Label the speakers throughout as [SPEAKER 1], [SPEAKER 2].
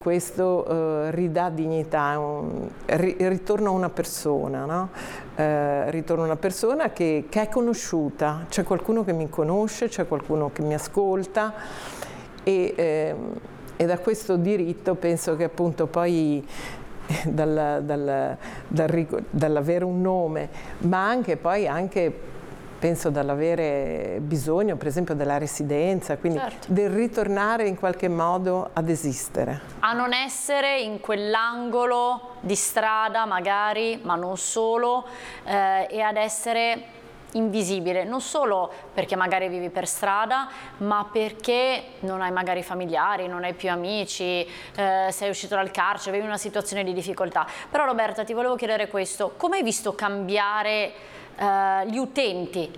[SPEAKER 1] Questo ridà dignità, ritorna una persona, no? Ritorna una persona che è conosciuta, c'è qualcuno che mi conosce, c'è qualcuno che mi ascolta e da questo diritto penso che appunto poi dall'avere un nome, ma anche poi penso dall'avere bisogno, per esempio, della residenza, quindi
[SPEAKER 2] certo,
[SPEAKER 1] del ritornare in qualche modo ad esistere.
[SPEAKER 2] A non essere in quell'angolo di strada magari, ma non solo, e ad essere invisibile, non solo perché magari vivi per strada, ma perché non hai magari familiari, non hai più amici, sei uscito dal carcere, vivi una situazione di difficoltà. Però Roberta, ti volevo chiedere questo: come hai visto cambiare gli utenti?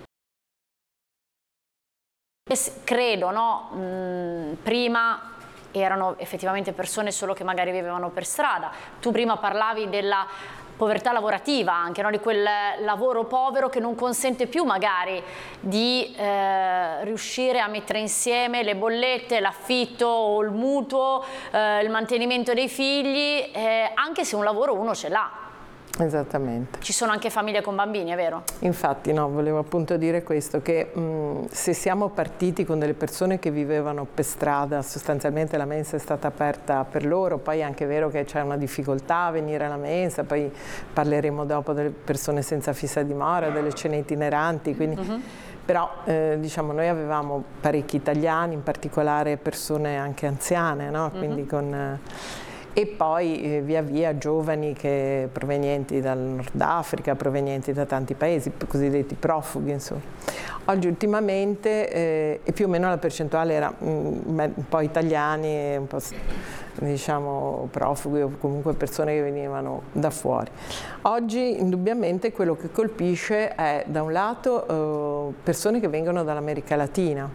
[SPEAKER 2] Credo, no? Prima erano effettivamente persone solo che magari vivevano per strada. Tu prima parlavi della povertà lavorativa anche, no? Di quel lavoro povero che non consente più magari di riuscire a mettere insieme le bollette, l'affitto o il mutuo, il mantenimento dei figli, anche se un lavoro uno ce l'ha.
[SPEAKER 1] Esattamente.
[SPEAKER 2] Ci sono anche famiglie con bambini, è vero?
[SPEAKER 1] Infatti no, volevo appunto dire questo, che se siamo partiti con delle persone che vivevano per strada, sostanzialmente la mensa è stata aperta per loro, poi è anche vero che c'è una difficoltà a venire alla mensa, poi parleremo dopo delle persone senza fissa dimora, delle cene itineranti, quindi... Però diciamo noi avevamo parecchi italiani, in particolare persone anche anziane, no? Quindi e poi via via giovani provenienti dal Nord Africa, provenienti da tanti paesi, cosiddetti profughi, insomma. Oggi ultimamente e più o meno la percentuale era un po' italiani, un po' diciamo profughi o comunque persone che venivano da fuori. Oggi indubbiamente quello che colpisce è da un lato persone che vengono dall'America Latina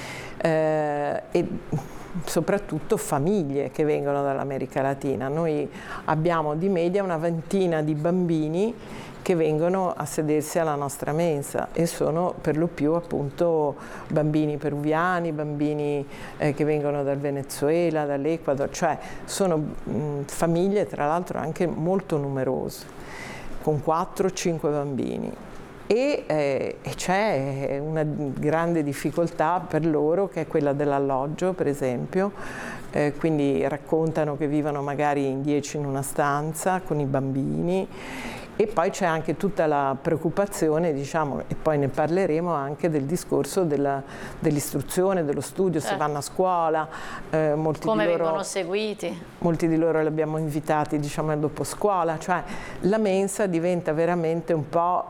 [SPEAKER 1] e soprattutto famiglie che vengono dall'America Latina. Noi abbiamo di media una ventina di bambini che vengono a sedersi alla nostra mensa e sono per lo più appunto bambini peruviani, bambini che vengono dal Venezuela, dall'Ecuador, cioè sono famiglie tra l'altro anche molto numerose, con 4-5 bambini. E c'è una grande difficoltà per loro che è quella dell'alloggio, per esempio, quindi raccontano che vivono magari in 10 in una stanza con i bambini. E poi c'è anche tutta la preoccupazione, diciamo, e poi ne parleremo anche del discorso dell'istruzione, dello studio, se vanno a scuola.
[SPEAKER 2] Come vengono seguiti?
[SPEAKER 1] Molti di loro li abbiamo invitati, diciamo, dopo scuola, cioè la mensa diventa veramente un po',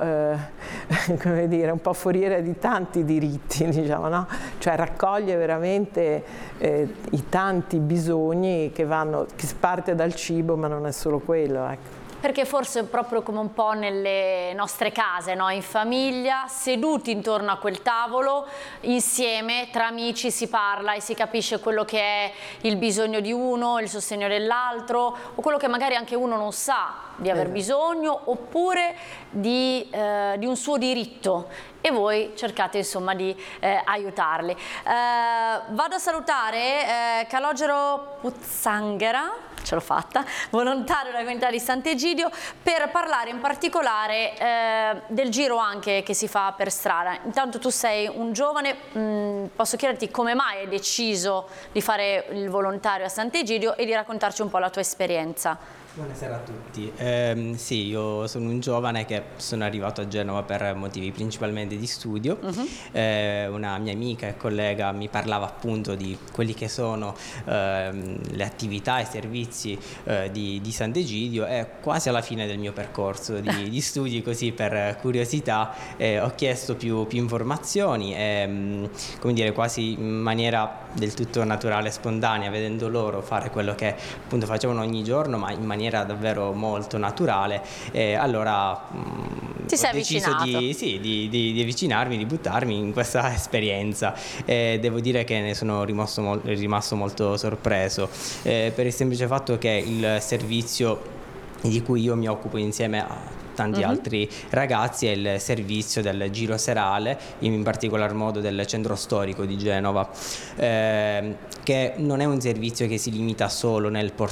[SPEAKER 1] come dire, un po' foriera di tanti diritti, diciamo, no? Cioè raccoglie veramente i tanti bisogni che si parte dal cibo, ma non è solo quello, ecco.
[SPEAKER 2] Perché forse proprio come un po' nelle nostre case, no? In famiglia, seduti intorno a quel tavolo, insieme, tra amici si parla e si capisce quello che è il bisogno di uno, il sostegno dell'altro, o quello che magari anche uno non sa di aver bisogno, oppure di un suo diritto. E voi cercate insomma di aiutarli. Vado a salutare Calogero Puzzanghera, ce l'ho fatta, volontario della comunità di Sant'Egidio, per parlare in particolare del giro anche che si fa per strada. Intanto tu sei un giovane, posso chiederti come mai hai deciso di fare il volontario a Sant'Egidio e di raccontarci un po' la tua esperienza.
[SPEAKER 3] Buonasera a tutti. Sì, io sono un giovane che sono arrivato a Genova per motivi principalmente di studio. Una mia amica e collega mi parlava appunto di quelli che sono le attività e i servizi di Sant'Egidio, e quasi alla fine del mio percorso di studi, così per curiosità, ho chiesto più informazioni e, come dire, quasi in maniera del tutto naturale e spontanea, vedendo loro fare quello che appunto facevano ogni giorno, ma in maniera davvero molto naturale, e allora ho deciso di avvicinarmi, di buttarmi in questa esperienza, e devo dire che ne sono rimasto molto sorpreso, per il semplice fatto che il servizio di cui io mi occupo insieme a tanti altri ragazzi è il servizio del giro serale, in particolar modo del centro storico di Genova, che non è un servizio che si limita solo nel portare